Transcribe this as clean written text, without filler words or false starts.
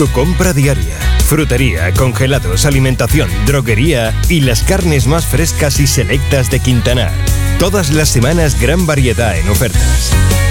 Tu compra diaria. Frutería, congelados, alimentación, droguería y las carnes más frescas y selectas de Quintanar. Todas las semanas gran variedad en ofertas.